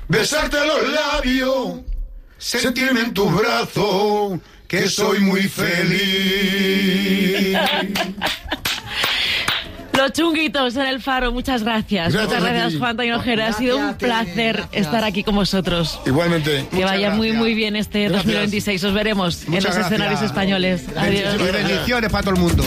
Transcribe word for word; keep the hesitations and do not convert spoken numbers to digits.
besarte los labios, sentirme en tus brazos, que soy muy feliz. Los Chunguitos en el Faro, muchas gracias. Gracias muchas a gracias, ti. Juan Tainojera. Ha sido un placer estar aquí con vosotros. Igualmente. Que vaya muy, muy bien este Gracias. dos mil veintiséis. Os veremos Muchas en los escenarios gracias. españoles. Adiós. Y bendiciones para todo el mundo.